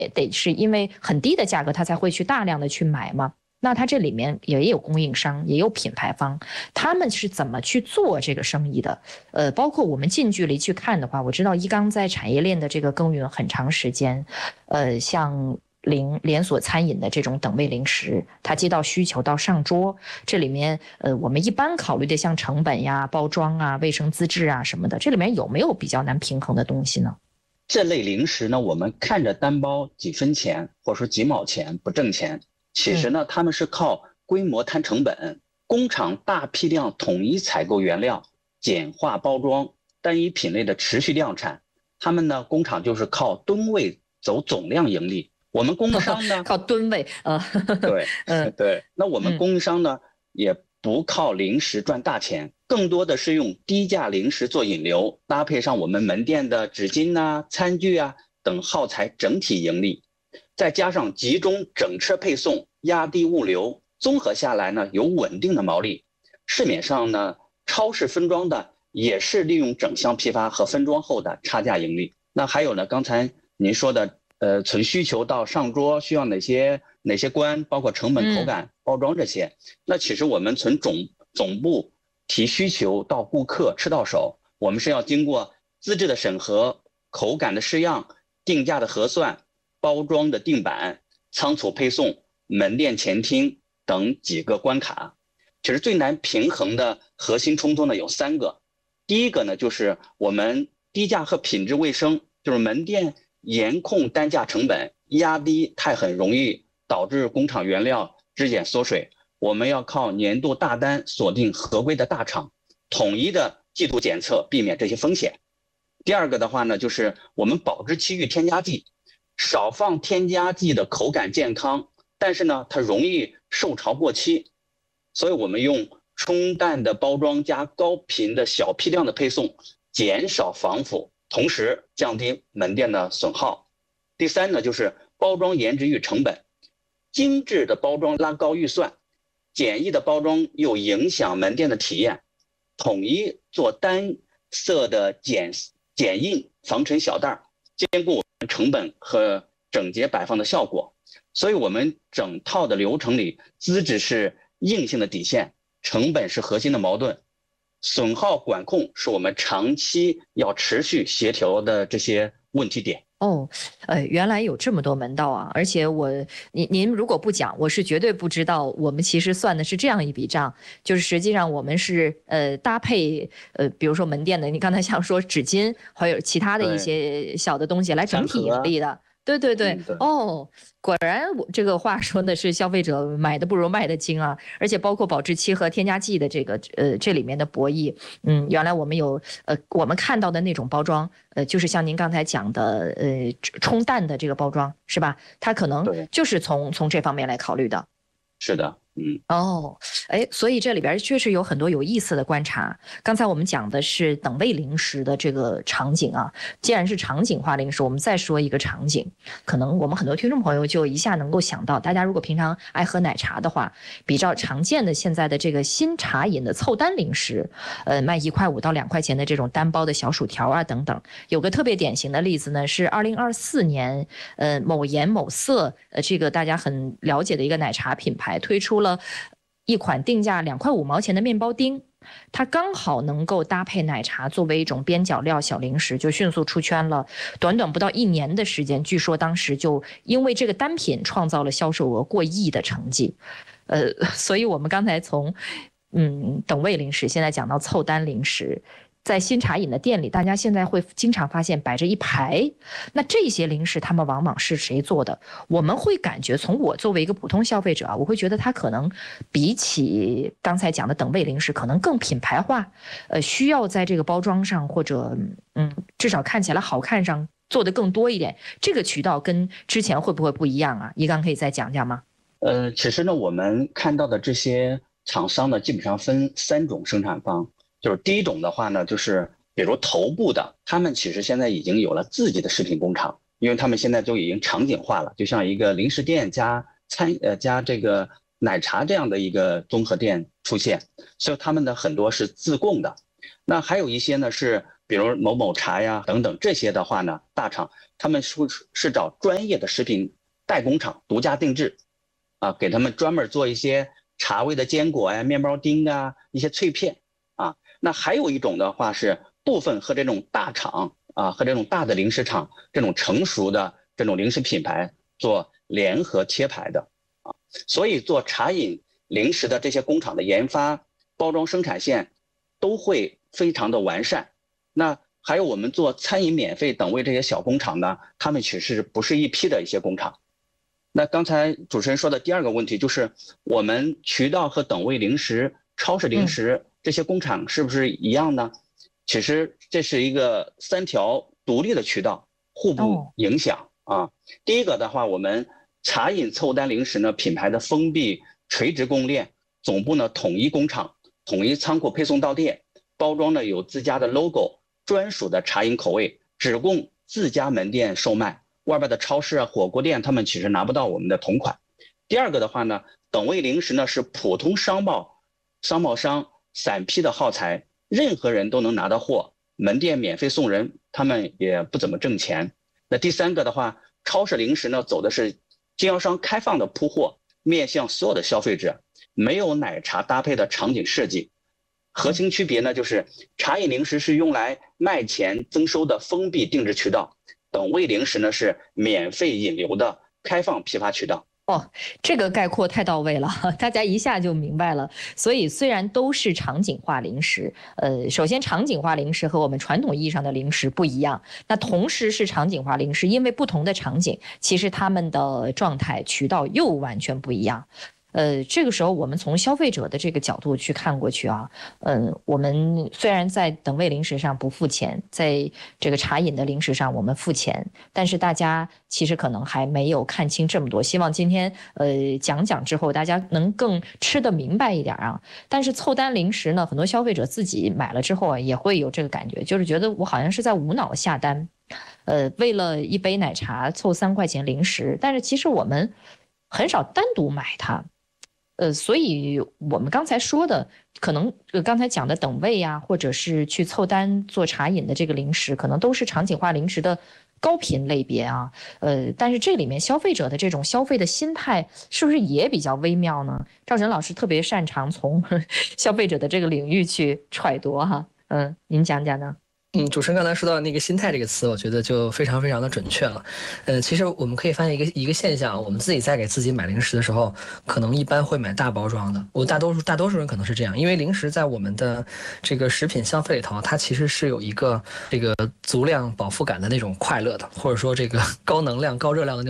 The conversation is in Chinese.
得是因为很低的价格，他才会去大量的去买嘛。那它这里面也有供应商，也有品牌方，他们是怎么去做这个生意的？包括我们近距离去看的话，我知道一刚在产业链的这个耕耘很长时间，像连锁餐饮的这种等位零食，它接到需求到上桌，这里面我们一般考虑的像成本呀、包装啊、卫生资质啊什么的，这里面有没有比较难平衡的东西呢？ 这类零食呢，我们看着单包几分钱或者说几毛钱不挣钱，其实呢，他们是靠规模摊成本，工厂大批量统一采购原料，简化包装，单一品类的持续量产。他们呢，工厂就是靠吨位走总量盈利。我们供应商呢， 靠吨位， 对，对。那我们供应商呢，也不靠零食赚大钱，更多的是用低价零食做引流，搭配上我们门店的纸巾啊、餐具啊等耗材，整体盈利。再加上集中整车配送，压低物流，综合下来呢，有稳定的毛利。市面上呢，超市分装的也是利用整箱批发和分装后的差价盈利。那还有呢，刚才您说的，从需求到上桌需要哪些关，包括成本、口感、包装这些。那其实我们从总部提需求到顾客吃到手，我们是要经过资质的审核、口感的试样、定价的核算、包装的定版、仓储配送、门店前厅等几个关卡。其实最难平衡的核心冲突呢有3个。第一个呢就是我们低价和品质卫生，就是门店严控单价成本，压低太很容易导致工厂原料质检缩水。我们要靠年度大单锁定合规的大厂，统一的季度检测，避免这些风险。第二个的话呢，就是我们保质期遇添加剂，少放添加剂的口感健康，但是呢，它容易受潮过期，所以我们用冲淡的包装加高频的小批量的配送，减少防腐，同时降低门店的损耗。第三呢，就是包装颜值与成本，精致的包装拉高预算，简易的包装又影响门店的体验，统一做单色的剪印防尘小袋，兼顾成本和整洁摆放的效果。所以我们整套的流程里，资质是硬性的底线，成本是核心的矛盾，损耗管控是我们长期要持续协调的这些问题点。 哦，原来有这么多门道啊！而且您如果不讲，我是绝对不知道。我们其实算的是这样一笔账，就是实际上我们是搭配比如说门店的，你刚才像说纸巾，还有其他的一些小的东西来整体盈利的。对对对，哦，果然我这个话说的是消费者买的不如卖的精啊！而且包括保质期和添加剂的这里面的博弈，原来我们有我们看到的那种包装，就是像您刚才讲的冲淡的这个包装是吧？它可能就是从这方面来考虑的。 是的。 哦，所以这里边确实有很多有意思的观察。刚才我们讲的是等位零食的这个场景啊，既然是场景化零食，我们再说一个场景，可能我们很多听众朋友就一下能够想到，大家如果平常爱喝奶茶的话，比较常见的现在的这个新茶饮的凑单零食，卖1块5到2块钱的这种单包的小薯条啊等等。有个特别典型的例子呢，是2024年，某颜某色，这个大家很了解的一个奶茶品牌推出了一款定价2块5毛钱的面包丁，它刚好能够搭配奶茶作为一种边角料小零食，就迅速出圈了。短短不到1年的时间，据说当时就因为这个单品创造了销售额过亿的成绩。所以我们刚才从等位零食现在讲到凑单零食。在新茶饮的店里，大家现在会经常发现摆着一排，那这些零食他们往往是谁做的？我们会感觉，从我作为一个普通消费者啊，我会觉得它可能比起刚才讲的等位零食，可能更品牌化，需要在这个包装上或者至少看起来好看上做的更多一点。这个渠道跟之前会不会不一样啊？一刚可以再讲讲吗？ 其实呢，我们看到的这些厂商呢，基本上分3种生产方。就是第一种的话呢，就是比如头部的，他们其实现在已经有了自己的食品工厂，因为他们现在都已经场景化了，就像一个零食店加这个奶茶这样的一个综合店出现，所以他们的很多是自供的。那还有一些呢是比如某某茶呀等等这些的话呢，大厂他们是找专业的食品代工厂独家定制，给他们专门做一些茶味的坚果呀、面包丁啊、一些脆片啊。那还有一种的话是部分和这种大厂和这种大的零食厂这种成熟的这种零食品牌做联合贴牌的啊。所以做茶饮零食的这些工厂的研发、包装生产线都会非常的完善。那还有我们做餐饮免费等位这些小工厂呢，他们其实不是一批的一些工厂。那刚才主持人说的第二个问题就是我们渠道和等位零食、超市零食这些工厂是不是一样呢？其实这是一个3条独立的渠道，互不影响啊。第一个的话，我们茶饮凑单零食呢，品牌的封闭垂直供应链，总部呢统一工厂、统一仓库配送到店，包装呢有自家的 logo， 专属的茶饮口味，只供自家门店售卖，外边的超市啊、火锅店他们其实拿不到我们的同款。第二个的话呢，等位零食呢是普通商贸商散批的耗材，任何人都能拿到货，门店免费送人，他们也不怎么挣钱。那第三个的话，超市零食呢走的是经销商开放的铺货，面向所有的消费者，没有奶茶搭配的场景设计。核心区别呢就是茶饮零食是用来卖钱增收的封闭定制渠道，等位零食呢是免费引流的开放批发渠道。 这个概括太到位了，大家一下就明白了。所以虽然都是场景化零食，首先场景化零食和我们传统意义上的零食不一样，那同时是场景化零食，因为不同的场景，其实他们的状态渠道又完全不一样。这个时候我们从消费者的这个角度去看过去啊，我们虽然在等位零食上不付钱，在这个茶饮的零食上我们付钱，但是大家其实可能还没有看清这么多。希望今天讲之后，大家能更吃得明白一点啊。但是凑单零食呢，很多消费者自己买了之后啊，也会有这个感觉，就是觉得我好像是在无脑下单，为了一杯奶茶凑3块钱零食，但是其实我们很少单独买它。所以我们刚才说的，可能刚才讲的等位呀，或者是去凑单做茶饮的这个零食，可能都是场景化零食的高频类别啊。但是这里面消费者的这种消费的心态，是不是也比较微妙呢？赵晨老师特别擅长从消费者的这个领域去揣度哈。您讲讲呢？ 主持人刚才说到那个心态这个词，我觉得就非常非常的准确了。其实我们可以发现一个现象，我们自己在给自己买零食的时候，可能一般会买大包装的。大多数人可能是这样，因为零食在我们的这个食品消费里头，它其实是有一个这个足量饱腹感的那种快乐的，或者说这个高能量、高热量的那种